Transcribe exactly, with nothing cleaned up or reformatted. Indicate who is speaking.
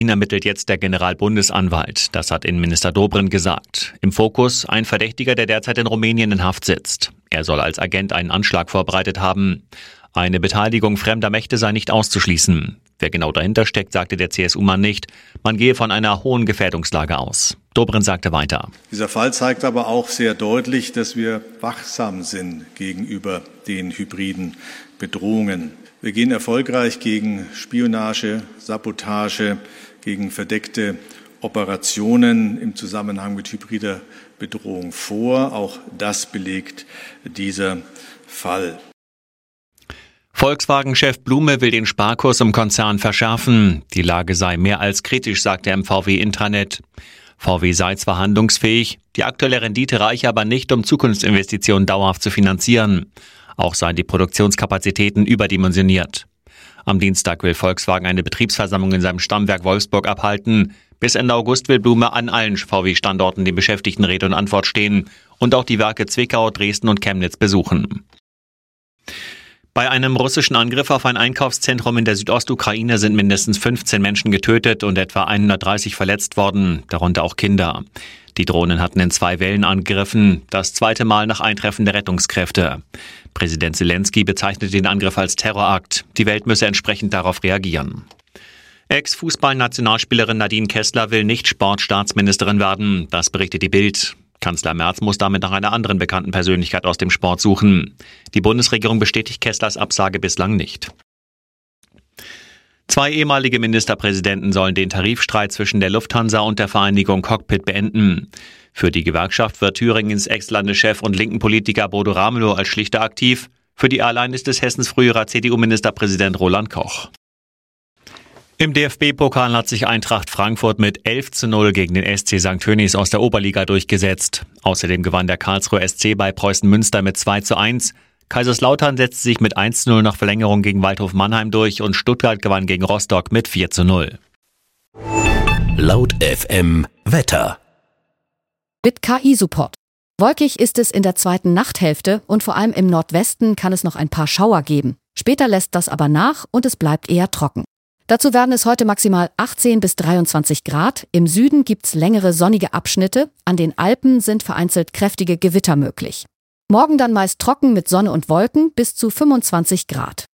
Speaker 1: Ermittelt jetzt der Generalbundesanwalt. Das hat Innenminister Dobrindt gesagt. Im Fokus ein Verdächtiger, der derzeit in Rumänien in Haft sitzt. Er soll als Agent einen Anschlag vorbereitet haben. Eine Beteiligung fremder Mächte sei nicht auszuschließen. Wer genau dahinter steckt, sagte der C S U-Mann nicht. Man gehe von einer hohen Gefährdungslage aus. Dobrindt sagte weiter.
Speaker 2: Dieser Fall zeigt aber auch sehr deutlich, dass wir wachsam sind gegenüber den hybriden Bedrohungen. Wir gehen erfolgreich gegen Spionage, Sabotage, gegen verdeckte Operationen im Zusammenhang mit hybrider Bedrohung vor. Auch das belegt dieser Fall.
Speaker 1: Volkswagen-Chef Blume will den Sparkurs im Konzern verschärfen. Die Lage sei mehr als kritisch, sagt er im V W-Intranet. V W sei zwar handlungsfähig, die aktuelle Rendite reiche aber nicht, um Zukunftsinvestitionen dauerhaft zu finanzieren. Auch seien die Produktionskapazitäten überdimensioniert. Am Dienstag will Volkswagen eine Betriebsversammlung in seinem Stammwerk Wolfsburg abhalten. Bis Ende August will Blume an allen V W-Standorten den Beschäftigten Rede und Antwort stehen und auch die Werke Zwickau, Dresden und Chemnitz besuchen. Bei einem russischen Angriff auf ein Einkaufszentrum in der Südostukraine sind mindestens fünfzehn Menschen getötet und etwa hundertdreißig verletzt worden, darunter auch Kinder. Die Drohnen hatten in zwei Wellen angegriffen, das zweite Mal nach Eintreffen der Rettungskräfte. Präsident Zelensky bezeichnet den Angriff als Terrorakt. Die Welt müsse entsprechend darauf reagieren. Ex-Fußball-Nationalspielerin Nadine Kessler will nicht Sportstaatsministerin werden. Das berichtet die Bild. Kanzler Merz muss damit nach einer anderen bekannten Persönlichkeit aus dem Sport suchen. Die Bundesregierung bestätigt Kesslers Absage bislang nicht. Zwei ehemalige Ministerpräsidenten sollen den Tarifstreit zwischen der Lufthansa und der Vereinigung Cockpit beenden. Für die Gewerkschaft wird Thüringens Ex-Landeschef und linken Politiker Bodo Ramelow als Schlichter aktiv. Für die Airline ist es Hessens früherer C D U-Ministerpräsident Roland Koch. Im D F B-Pokal hat sich Eintracht Frankfurt mit elf zu null gegen den S C Sankt Tönnies aus der Oberliga durchgesetzt. Außerdem gewann der Karlsruher S C bei Preußen Münster mit zwei zu eins. Kaiserslautern setzte sich mit eins zu null nach Verlängerung gegen Waldhof Mannheim durch und Stuttgart gewann gegen Rostock mit vier zu null.
Speaker 3: Laut F M Wetter.
Speaker 4: Mit K I-Support. Wolkig ist es in der zweiten Nachthälfte und vor allem im Nordwesten kann es noch ein paar Schauer geben. Später lässt das aber nach und es bleibt eher trocken. Dazu werden es heute maximal achtzehn bis dreiundzwanzig Grad. Im Süden gibt's längere sonnige Abschnitte. An den Alpen sind vereinzelt kräftige Gewitter möglich. Morgen dann meist trocken mit Sonne und Wolken bis zu fünfundzwanzig Grad.